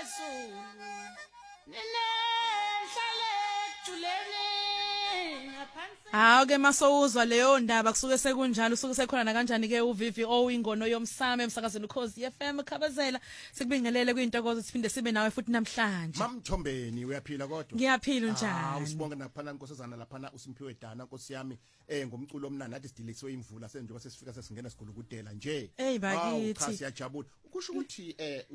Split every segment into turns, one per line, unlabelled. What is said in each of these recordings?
Hawu ke masowuzwa leyo ndaba kusuke sekunjalo usuke sekhona na kanjani ke uVivi oyingono yomsame emsakazweni Ukhozi FM Khabazela sikubingelele kwintokozo siphinde sibe nawe futhi namhlanje
Mamthombeni uyaphila kodwa
Ngiyaphila unjani
usibonga naphana nkosazana laphana uSimphiwe Dana Nkosi yami ngomculo omnandi nathi sidilekiswe imvula senjengoba sesifika sesingena sigulukudela nje
Hey bakithi
cha siyajabula ukusho ukuthi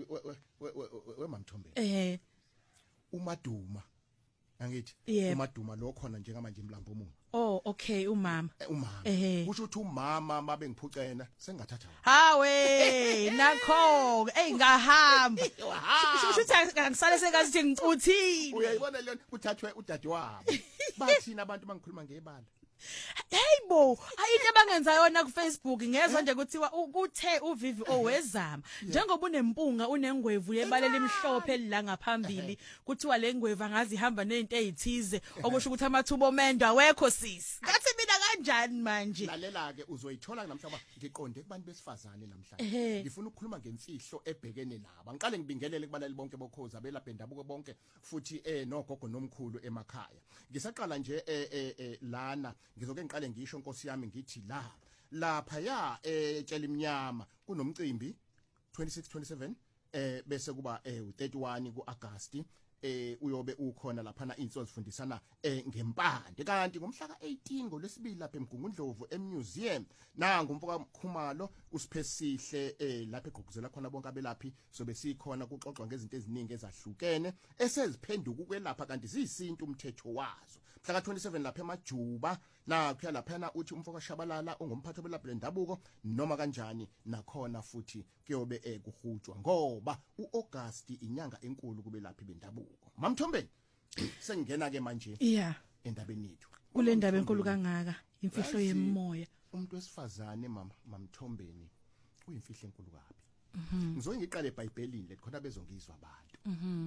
wemamthombeni uMaduma angithi uMaduma lo khona njengamanje eMlambo umuntu
Oh okay umama
kusho ukuthi umama mabe ngiphucena sengathatha
hawe nakho ngahamba sho ukuthi angisale sekathi ngicuthile
uyayibona leyo kuthathwe udade wabo bathina abantu bangikhuluma ngebala
Hayibo ayinto abangenza yona ku Facebook ngezwe nje kuthiwa ukuthe uVivi owezama njengoba unempunga unengwevu yebalela imhlophe elila ngaphambili kuthiwa lengwevu angazi ihamba nezinto ezithize okusho ukuthi amathubo omendo awekho sisi ngathi mina kanjani manje
lalela ke uzoyithola namhlanje ngiqonde kubantu besifazane namhlanje ngifuna ukukhuluma ngemfihlo ebhekene nabo ngiqale ngibingelele kubalali bonke bokhoza belapha endabuko bonke futhi nogogo nomkhulu emakhaya ngisaqala nje lana ngizoke ngiqale ngisho Nkosi yami ngithi lapha ya etshela imnyama kunomcimbi 26 27 bese kuba u31 kuAugust uyobe ukhona laphana insizwa zifundisana ngempande kanti ngomhla ka18 ngolwesibili lapha eMgungundlovu emuseum nangu umfoka Khumalo usiphesihle lapha egqugquzela khona bonke abelaphi sobe sikhona kuxoxwa ngezinto eziningi ezahlukene eseziphenduka ukwelapha kanti ziyisintu umthetho wazo mhla ka27 lapha eMajuba na kuya lapha uthi umfoka Shabalala ongumphathi obelaphi lendabuko noma kanjani nakhona futhi kuyobe kuhutshwa ngoba uAugust inyanga enkulu kubelaphi bendabuko Mamthombeni sengena ke manje endabeni yethu
kule ndaba enkulu kangaka imfihlo yemoya
umuntu wesifazane Mamthombeni uyimfihlo enkulu kabi ngizoke ngiqale eBhayibhelini le khona bezongizwa abantu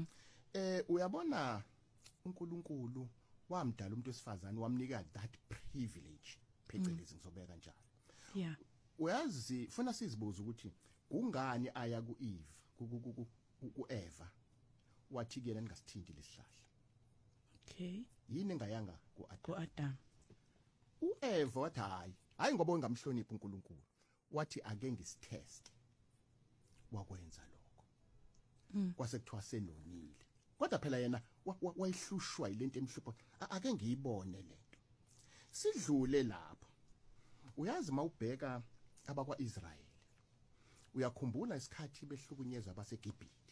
uyabona uNkulunkulu wamdala umuntu wesifazane wamnika that privilege phecelezi ngizobeka kanjalo uyazi funa sizibuza ukuthi kungani aya kuEve kuEva wathi kuyena ningasithinti lesihlahla yini engayanga kuAdam uEva wathi hayi ngoba ungamhloniphi uNkulunkulu wathi ake ngisitest wakwenza lokho kwase kuthiwa senonile kodwa phela yena wayihlushwa ilento emhlupho ake ngiyibone lento sidlule lapho uyazi mawubheka abakwaIsrayeli uyakhumbula isikhathi behlukunyezwa abaseGibhithe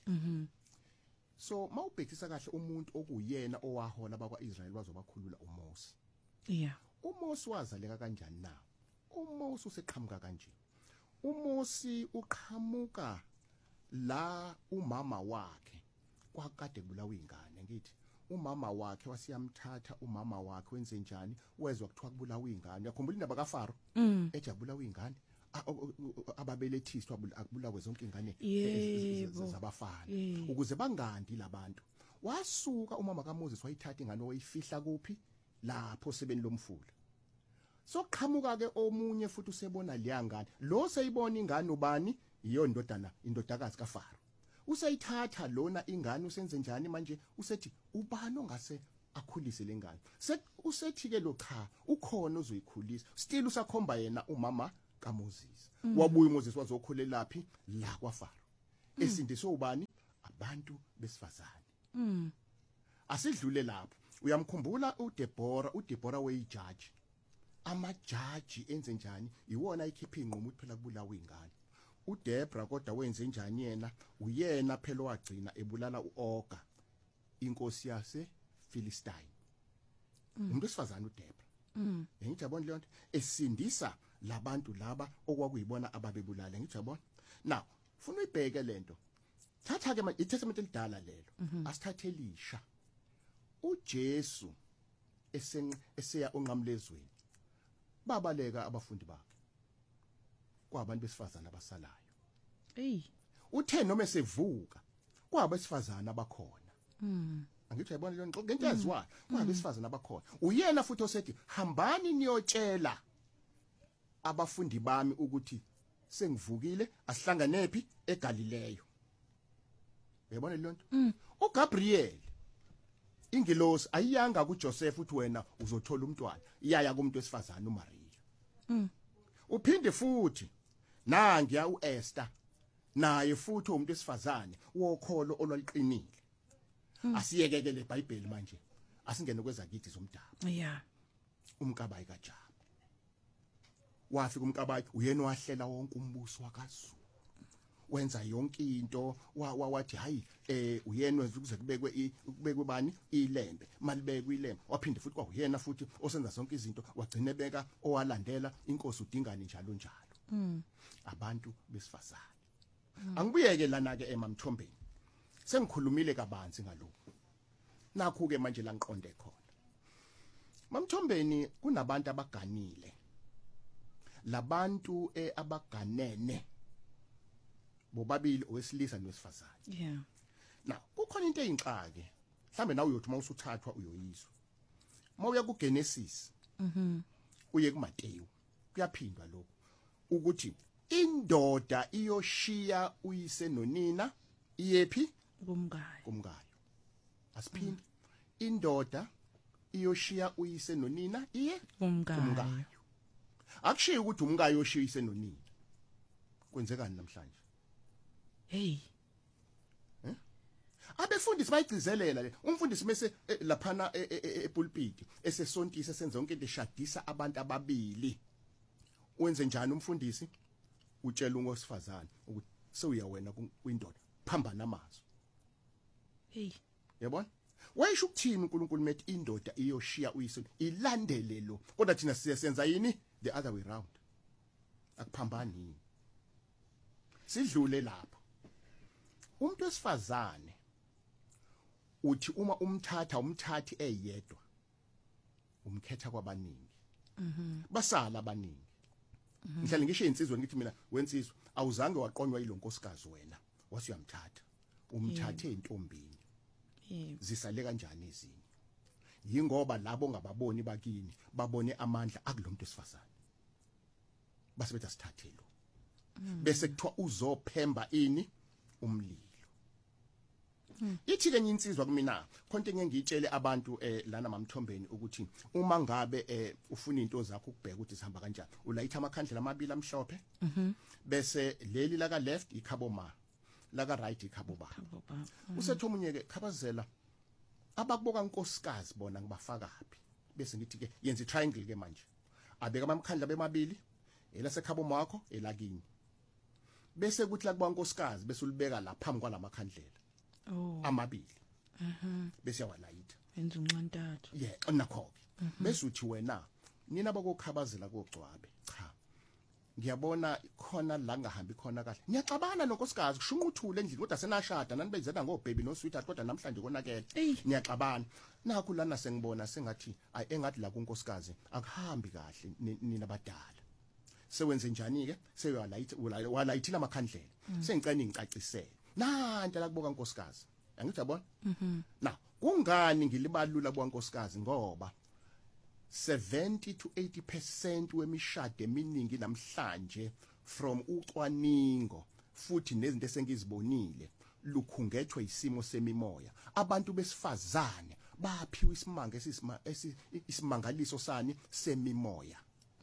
so mawubhekisa kahle umuntu okuyena owahola abakwaIsrayeli wazobakhulula uMose uMose wazaleka kanjani na uMose useqhamuka kanje uMose uqhamuka la umama wakhe kwakade kubulawa ingane ngithi umama wakhe wasiyamthatha umama wakhe wenze njani wezwa kuthiwa kubulawa ingane uyakhumbula indaba kaFaro ejabulawa ingane ababelethiswa akubulawe zonke ingane zabafana ukuze bangandi labantu wasuka umama kaMoses wayithatha ingane oyifihla kuphi lapho sebeni lomfula soqhamuka ke omunye futhi usebona leya ngane lo seyibona ingane ubani iyo indodakazi kaFaro usayithatha lona ingane usenze njani manje usethi ubani ongase akhulise lengane usethi ke lo cha ukhona ozoyikhulisa still usakhomba yena umama kaMoses wabuya uMoses wazokhulela laphi la kwaFaro esindiswe ubani abantu besifazane asidlule lapho uyamkhumbula uDeborah weyijaji amajaji enze njani iwona ayikhipha inqumo ukuthi phela kubulawa ingane uDeborah kodwa wenze njani yena uyena phela wagcina ebulala uOga inkosi yase Philistine umuntu wesifazane uDeborah ngithi yabona leyo nto esindisa labantu laba okwakuyibona ababebulala ngithi yabona now ufuna uyibheke lento thatha ke iTestament elidala lelo asithathe elisha uJesu eseya onqamlezweni babaleka abafundi bakhe kwabantu besifazana abasalayo uthe noma esevuka kwabesifazana abakhona angithi yabona leyo ngento yaziwayo kwabesifazana abakhona uyena futhi osethi hambani niyotshela abafundi bami ukuthi sengivukile asihlanganephi eGalileyo uyabona lonto uGabriel ingilosi ayiyanga kuJoseph uthi wena uzothola umntwana iyaya kumuntu wesifazane uMaria uphinde futhi nangiya uEsther naye futhi umuntu wesifazane wokholo olwaliqinile asiyekeke leBhayibheli manje asingene kwezakithi zomdabu
yeah
umkabayi kaJama wafika umkabayi uyena wahlela wonke umbuso wakaZulu wenza yonke into wathi hayi uyena ukuze kubekwe bani ilembe malibekwe ilembe waphinde futhi kwakuyena futhi osenza zonke izinto wagcine beka owalandela inkosi udingani njalo njalo abantu besifazane angibuyeke lana ke emamthombeni sengikhulumile kabanzi ngalokho nakho ke manje la ngiqonde khona mamthombeni kunabantu abaganile labantu abaganene bobabili owesilisa nowesifazane
yeah
now kukhona into eyinxake mhlambe nawe uyothi mawusuthathwa uyoyizwa mawuya kuGenesis uye kuMateyu kuyaphindwa lokho ukuthi indoda iyoshiya uyise nonina iyephi kumkayo asiphinde indoda iyoshiya uyise nonina iye kumkayo akushiya ukuthi umkayo yoshiya uyise nonina kwenzekani namhlanje
hey
abefundisi bayigcizelela le umfundisi mase laphana epulpit esesontisa senze yonke into eshadisa abantu ababili wenze njani umfundisi utshela ungosifazane ukuthi sewuya wena kwindoda phambana amazwi
hey
yabona wayisho ukuthini uNkulunkulu methi indoda iyoshiya uyise ilandele lo kodwa thina siyenza yini the other way round akuphambani sidlule lapho umuntu wesifazane uthi uma umthathi eyedwa umkhetha kwabaningi basala abaningi ngihlale ngisho insizwe ngithi mina wensizwe awuzange waqonywa yilonkosikazi wena wasuyamthatha umthathe intombini zisale kanjani ezinye yingoba labo ngababoni bakini babone amandla akulomuntu wesifazane base bethu sithathe lo bese kuthiwa uzophemba ini umlilo ithi ke insizwa kumina konke ngiyitshele abantu lana mamthombeni ukuthi uma ngabe ufuna into zakho ukubheka ukuthi sihamba kanjani ulayitha amakhandlela amabili amhlophe bese leli la ka left ikhaboma la ka right ikhaboba usethu omunye ke khabazela abakuboka inkosikazi bona ngibafakapi bese ngithi ke yenza itriangle ke manje abeka amakhandlela bemabili elasekhaboma wakho elakini bese kuthi la kuba inkosikazi bese ulibeka la phambi kwalamakhandlela amabili bese yawalayitha
wenza unxantathu
nakho bese uthi wena nina bakokhabazela kogcwabe cha ngiyabona khona la ngahambi khona kahle ngiyacabana nonkosikazi kushunquthule endlini kodwa senashada nani bezena ngobaby no sweetheart kodwa namhlanje konakela ngiyacabana nakho lana sengibona sengathi engathi la kunkosikazi akuhambi kahle nina badala sewenze njani ke sewalayithila amakhandlela sengicela ngicacisele nanti la kuboka inkosikazi angithi yabona na kungani ngilibalula kwankosikazi ngoba 70 to 80% wemishado eminingi namhlanje from ucwaningo futhi nezinto esengizibonile lukhungethwe isimo semimoya abantu besifazane baphiwa isimanga isimangaliso sani semimoya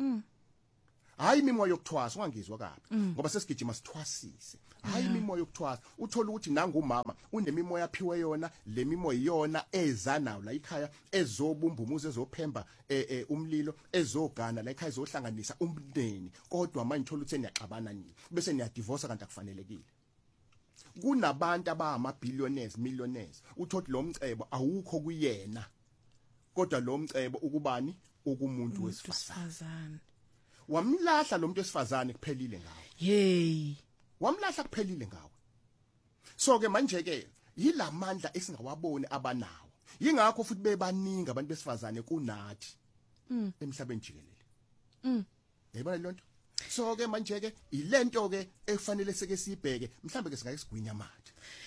hayi imimoya yokuthwasa ungangizwa kabi ngoba sesigijima sithwasise hayi imimoya yokuthwasa uthola ukuthi nangumama unemimoya aphiwe yona le mimoya iyona eza nawo la ekhaya ezobumbumuza ezophemba umlilo ezogana la ekhaya ezohlanganisa umndeni kodwa manje uthola ukuthi niyaxabana nini bese niyadivorce kanti akufanelekile kunabantu abama billionaires millionaires uthola lo mcebo awukho kuyena kodwa lo mcebo ukubani ukumuntu wesifazane wamlahla lo muntu wesifazane kuphelile ngawe
hey
wamlahla kuphelile ngawe so ke manje ke yilamandla esingawaboni abanawo yingakho futhi bebaningi abantu besifazane kunathi emhlabeni jikelele yayibona lonto so ke manje ke ilento ke efanele seke sibheke mhlambe ke singayisigwinya manje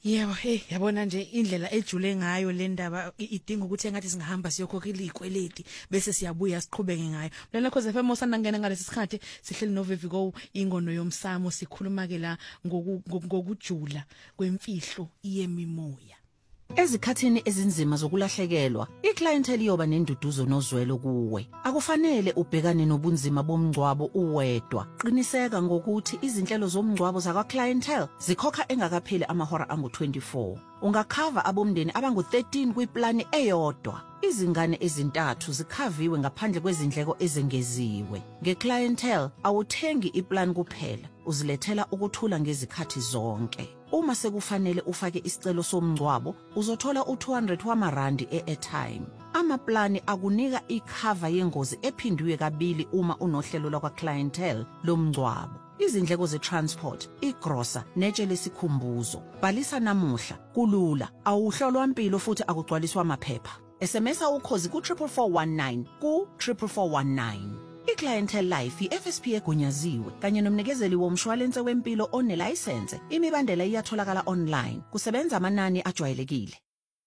Yebo, hey, yabona nje indlela ejule ngayo le ndaba idinga ukuthi engathi singahamba siyokhokhela izikweleti bese siyabuya siqhubeke ngayo. Mhlana Khosi FM osanda ngena ngalesi sikhathi sihleli noVivigo ingono yomsamo sikhuluma ke la ngokujula kwemfihlo iyemimoya.
Ezikhathini ezinzima zokulahlekelwa, iclientele iyoba nenduduzo nozwelo kuwe. Akufanele ubhekane nobunzima bomngcwabo uwedwa. Qiniseka ngokuthi izinhlelo zomngcwabo zakwa clientele zikhokha engakapheli amahora angu-24. Ungakhava abomndeni abangu-13 kwiplani eyodwa. Izingane ezintathu zikhaviwe ngaphandle kwezindleko ezengeziwe. Ngeclientele awuthengi iplan kuphela, uzilethela ukuthula ngezikhathi zonke. Uma sekufanele ufake isicelo somngcwabo, uzothola u200 wamarandi e-airtime. Amaplani akunika ikhava yengozi ephindiwe kabili uma unohlelo lakwa clientele lomngcwabo. Izindleko ze-transport, igrosa, netshe lesikhumbuzo. Bhalisa namuhla, kulula, awuhlolwa impilo futhi akugcwaliswa amaphepha. SMSa ukhozi ku-44419 ku-44419. iClientele Life i-FSP egunyaziwe kanye nomnikezeli womshwalense wempilo onelayisense. Imibandela iyatholakala online. Kusebenza amanani ajwayelekile.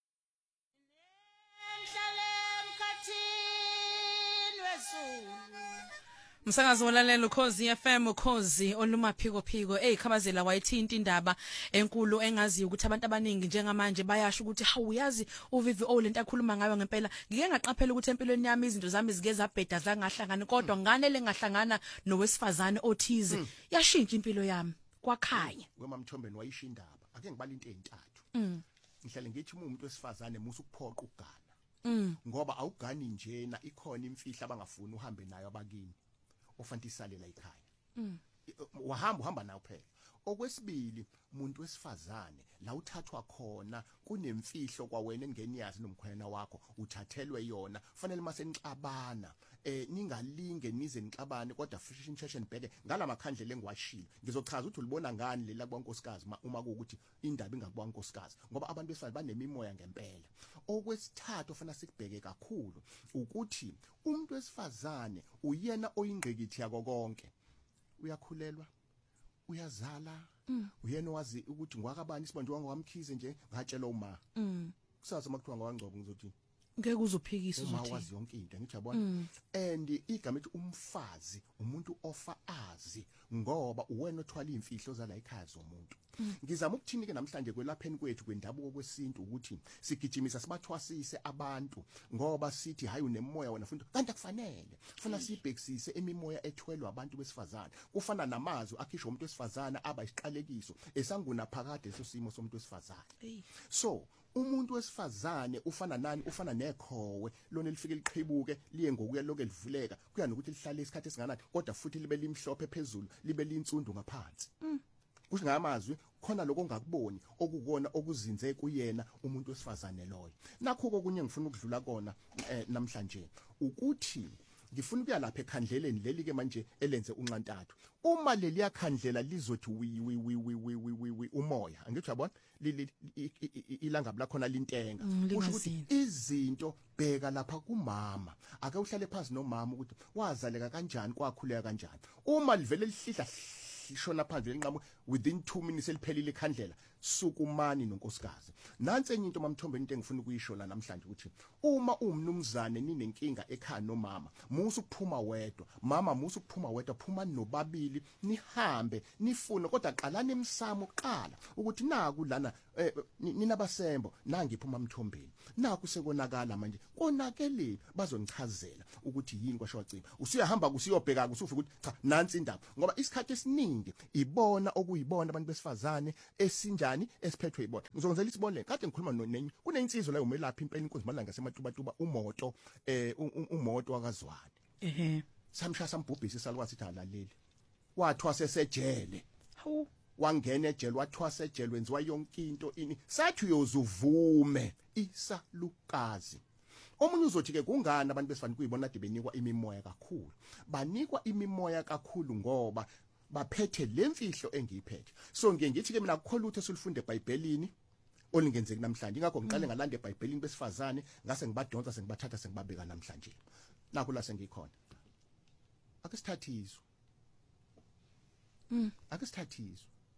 Msakazi wolalelo Ukhozi FM Ukhozi olumaphiko phiko Khabazela wayithinta indaba enkulu engaziyo ukuthi abantu abaningi njengamanje bayasho ukuthi hawuyazi uVivi lento akhuluma ngayo ngempela ngike ngaqaphela ukuthi empilweni yami izinto zami zike zabheda zangahlangana kodwa nganele ngahlangana nowesifazane othize yashintsha impilo yami kwakhanya
wemamthombeni wayisha indaba ake ngibala into ezintathu ngihlale ngithi umuntu wesifazane musu kuphoqa ukugana ngoba awugani njena ikhona imfihla abangafuni uhambe nayo abakini ofantisale la ekhaya uhamba nawo phela. Okwesibili umuntu wesifazane la uthathwa khona kunemfihlo kwawena engeniyazi nomkhwena wakho uthathelwe yona fanele mase nixabana ningalinge nize nixabane kodwa futhi nisheshe nibheke ngalamakhandlela engiwashilo ngizochaza ukuthi ulibona ngani lela kwaNkosikazi uma kuukuthi indaba ingakubwa uNkosikazi ngoba abantu besifazane banemimoya ngempela. Okwesithathu ofana sikubheke kakhulu ukuthi umuntu wesifazane uyena oyingqikithi yako konke. Uyakhulelwa, uyazala, uyena wazi ukuthi ngwakabani isibonje wangwamkhize nje ngatshela uma. Kusasa makuthiwa ngwangcobo ngizothi
ngeke uzophikisa
uma wazi yonke into ngithi yabona and igama ethi umfazi umuntu ofa azi ngoba uwena othwala imfihlo zala ekhaya zomuntu. Ngizama ukuthini ke namhlanje kwelapheni kwethu kwendabuko kwesintu ukuthi sigijimisa sibathwasise abantu ngoba sithi hayi unemoya wena futhi kanti akufanele ufuna sibhekisise emimoya ethwelwa abantu besifazane kufana namazwi akhishwa umuntu wesifazane aba isiqalekiso esanguna phakade leso simo somuntu wesifazane. So umuntu wesifazane ufana nani ufana nekhowe lona elifike liqhibuke liye ngokuya lokho elivuleka kuya nokuthi lihlale isikhathi esinganani kodwa futhi libe limhlophe phezulu libe linsundu ngaphansi. Kusho ngamazwi khona lokho ongakuboni okukona okuzinze kuyena umuntu wesifazane loyo. Nakho kokunye ngifuna ukudlula kona namhlanje ukuthi ngifuna ukuya lapha ekhandleleni leli ke manje elenze unqantathu. Uma leli yakhandlela lizothi wi umoya angithi yabona ilanga lakhona lintenga kusho ukuthi izinto bheka lapha kumama ake uhlale phansi nomama ukuthi wazaleka kanjani kwakhuleka kanjani. Uma livele lihlihla lishona phandle lenqamu within 2 minutes eliphelile ikhandlela sukumani nonkosikazi. Nansi enye into mamthombeni into engifuna ukuyisho la namhlanje ukuthi uma umnumzane ninenkinga ekhaya nomama musu kuphuma wedwa mama musu kuphuma wedwa phuma nobabili nihambe nifune kodwa qalani emsamo qala ukuthi naku lana ninabasembo nangiphuma mamthombeni naku sekonakala manje konakele bazonichazela ukuthi yini kwashwacima usiyahamba kusiyobheka kusufa ukuthi cha nansi indaba ngoba isikhathi esiningi ibona okuyibona abantu besifazane esinjani esiphethwe ibona. Ngizongenzela isibonelo kade ngikhuluma nenye kunensizwe la umelaphi impela inkonzo malanga sematubatuba umoto umoto wakazwane samshaya sambhubhisa salwathi sithi alaleli wathwa sesejele wangena ejele wathwa sejele wenziwa yonke into ini sathi uyozuvume isalukazi. Omunye uzothi ke kungani abantu besifana kuyibona ade benikwa imimoya kakhulu banikwa imimoya kakhulu ngoba baphethe lemfihlo engiyiphethe. So ngithi ke mina akukho lutho esilufunde eBhayibhelini olingenzeki namhlanje ingakho ngiqale ngalanda eBhayibhelini besifazane ngase ngibadonsa sengibathatha sengibabeka namhlanje nakho la sengikhona akesithathizwe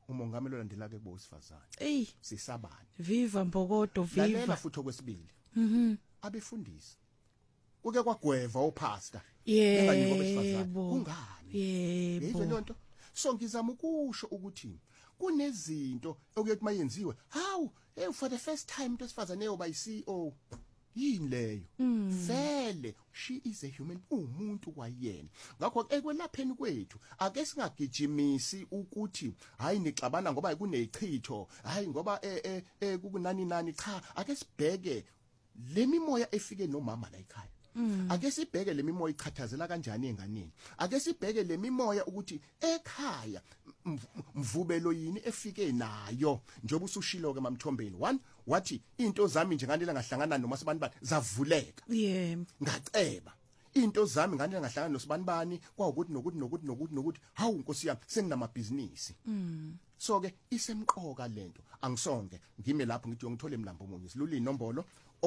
umongameli olandela ke bowesifazane
Ey,
sisabani
viva Mbokodo
lalela
viva.
futhi okwesibili abefundisi kuke kwagweva opastor
Yebo.
kungani
Yebo.
lonto so ngizama ukusho ukuthi kunezinto okuyothi mayenziwe hawu for the first time into esifazane eyoba yiCEO yini leyo vele she is a human umuntu kwayena ngakho ekwelapheni kwethu ake singagijimisi ukuthi hayi nixabana ngoba kunechitho hayi ngoba kukunani nani cha ake sibheke lemimoya efike nomama la ekhaya ake sibheke lemimoya ichathazela kanjani enganeni ake sibheke lemimoya ukuthi ekhaya mvubelo yini efike nayo njengoba usushilo ke mamthombeni 1 wathi into zami nje nganele ngahlangana nomasibani bani zavuleka
Yeah.
ngaceba into zami nganele ngahlangana nosibani bani kwaukuthi nokuthi hawu nkosi yami senginamabhizinisi so ke isemqoka lento angisonke ngime lapho ngithi ngithole mlambo munye silula inombolo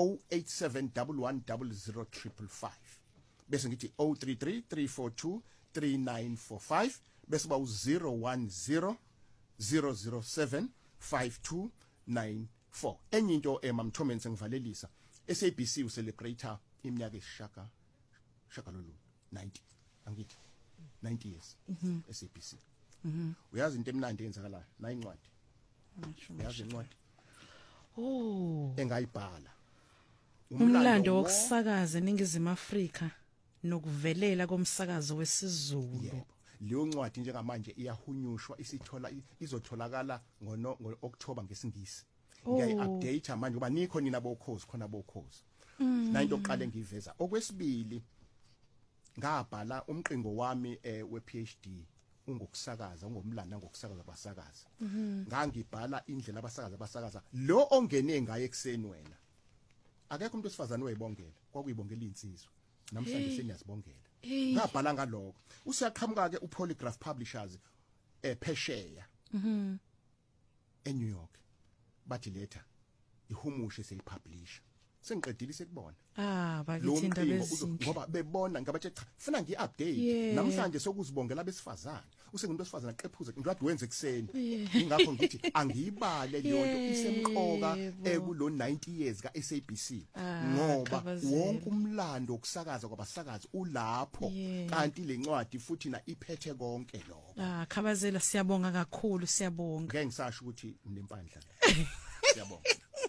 0871100555 bese ngithi 0333423945 bese ba u010 0075294 enye into mamthomeni sengivalelisa SABC ucelebrator iminyaka eshaka lolu 90 angithi 90 years SABC uyazi into emnandi eyenzakalayo na incwadi uyazi incwadi engayibhala
Umlando wokusakaza eNingizimu Afrika nokuvelela komsakazo wesiZulu.
yebo leyo ncwadi njengamanje iyahunyushwa isithola izotholakala ngo-October ngesingisi ngiyayi-update manje ngoba nikho nina bokhozi khona bokhozi na into oqale ngiveza okwesibili ngabhala umqingo wami we-PhD ungokusakaza ungomlando ngokusakaza abasakaza ngangibhala indlela abasakaza lo ongene ngaye ekseni wena akekho umuntu osifazane wayibongela kwakuyibongela insizwa namhlanje seniyazibongela ngabhala ngaloko usiyaqhamuka ke uPolygraph Publishers ephesheya eNew York bathi letha ihumushe seyipublisha sengiqedile sekubona
Bakithi indaba ezinhle.
ngoba bebona ngabathi cha ufuna ngi-update namhlanje sokuzibongela besifazane usengumuntu osifazane aqephuze ngithi wenze ekseni ingakho ngithi angiyibale leyo nto isemqoka ekulo 90 years kaSABC ngoba wonke umlando okusakaza kwabasakazi ulapho kanti lencwadi futhi na iphethe konke lokho
Khabazela siyabonga kakhulu siyabonga.
ngeke ngisasho ukuthi nempandla siyabonga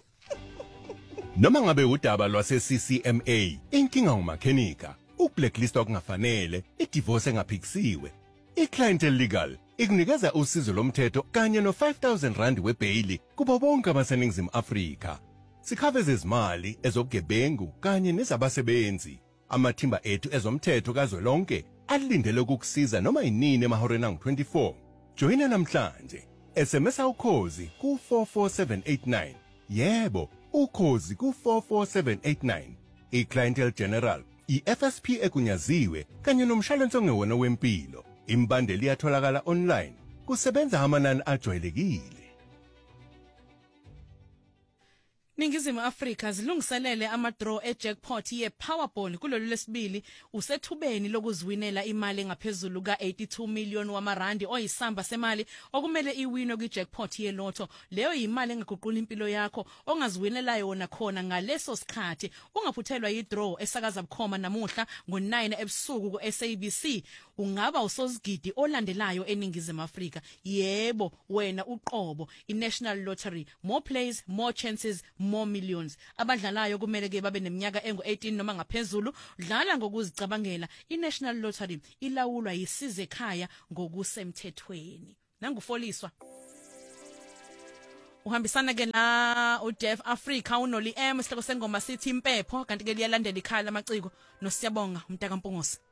Noma ngabe udaba lwase-CCMA, inkinga umakhenika, ukublacklist okungafanele, idivorce engaphikisiwe, iClientele Legal ikunikeza usizo lomthetho kanye no5,000 rand webhayili kubo bonke abaseNingizimu Afrika. Sikhaveza izimali ezobugebengu kanye nezabasebenzi. Amathimba ethu ezomthetho kazwelonke alindele ukukusiza noma inini emahoreni angu-24. Joyina namhlanje. SMS ukhozi ku44789. Yebo. Ukhozi ku44789 iClientele General iFSP ekunyaziwe kanye nomshwalense ongewona wempilo imbandeli iyatholakala online kusebenza amanani ajwayelekile
Ningizimu Afrika zilungiselele ama-draw ejackpot ye-Powerball kulolu lesibili usethubeni lokuziwinela imali engaphezulu ka82 million wamarandi oyisamba semali okumele iwinwe kwi-jackpot ye-lotto. Leyo yimali engaguqula impilo yakho ongaziwinela yona khona ngaleso sikhathi. Ungaphuthelwa yi-draw esakaza bukhoma namuhla ngo-9 ebusuku ku-SABC. Ungaba usozigidi olandelayo eNingizimu Afrika. Yebo, wena uqobo i-National Lottery, more plays, more chances, more millions. Abadlalayo kumele ke babe neminyaka engu-18 noma ngaphezulu. Dlala ngokuzicabangela. I-National Lottery ilawulwa yisize ekhaya ngokusemthethweni. Nangufoliswa. Uhambisana ke la uDef Africa uNoli M sihloko sengoma sithi impepho kanti ke liyalandela ikhaya lamaciko noSiyabonga umntaka Mpungose.